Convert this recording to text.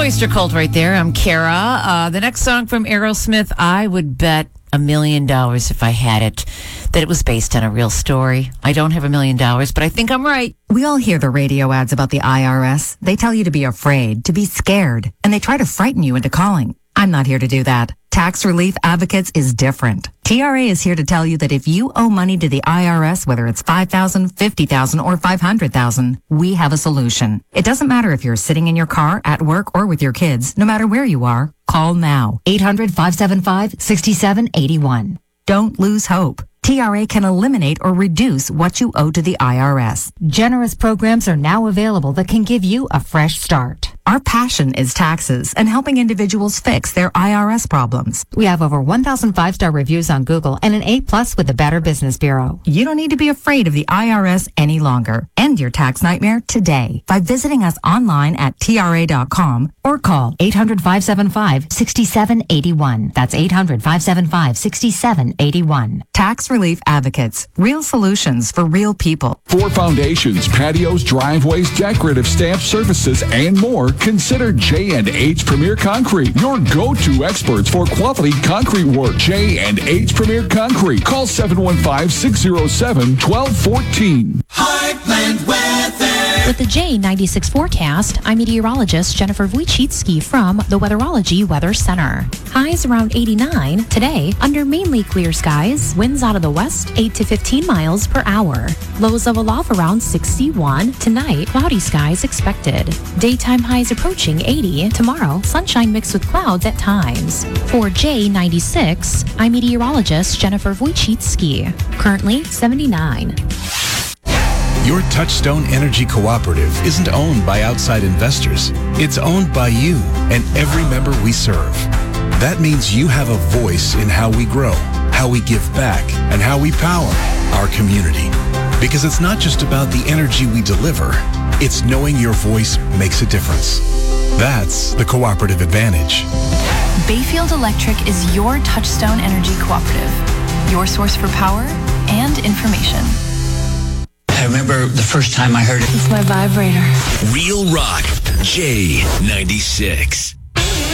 Oyster Cult right there. I'm Kara. The next song from Aerosmith, I would bet $1 million if I had it, that it was based on a real story. I don't have $1 million, but I think I'm right. We all hear the radio ads about the IRS. They tell you to be afraid, to be scared, and they try to frighten you into calling. I'm not here to do that. Tax Relief Advocates is different. TRA is here to tell you that if you owe money to the IRS, whether it's $5,000, $50,000, or $500,000, we have a solution. It doesn't matter if you're sitting in your car, at work, or with your kids. No matter where you are, call now. 800-575-6781. Don't lose hope. TRA can eliminate or reduce what you owe to the IRS. Generous programs are now available that can give you a fresh start. Our passion is taxes and helping individuals fix their IRS problems. We have over 1,000 5-star reviews on Google and an A+ with the Better Business Bureau. You don't need to be afraid of the IRS any longer. End your tax nightmare today by visiting us online at TRA.com or call 800-575-6781. That's 800-575-6781. Tax Relief Advocates. Real solutions for real people. For foundations, patios, driveways, decorative stamp services, and more, consider J&H Premier Concrete, your go-to experts for quality concrete work. J&H Premier Concrete. Call 715-607-1214. Heartland Weather. With the J96 forecast, I'm meteorologist Jennifer Wojcicki from the Weatherology Weather Center. Highs around 89 today under mainly clear skies. Winds out of the west 8 to 15 miles per hour. Lows level off around 61 tonight. Cloudy skies expected. Daytime highs approaching 80 tomorrow. Sunshine mixed with clouds at times. For J96, I'm meteorologist Jennifer Wojcicki. Currently 79. Your Touchstone Energy Cooperative isn't owned by outside investors. It's owned by you and every member we serve. That means you have a voice in how we grow, how we give back, and how we power our community. Because it's not just about the energy we deliver, it's knowing your voice makes a difference. That's the cooperative advantage. Bayfield Electric is your Touchstone Energy Cooperative, your source for power and information. I remember the first time I heard it. It's my vibrator. Real Rock J96.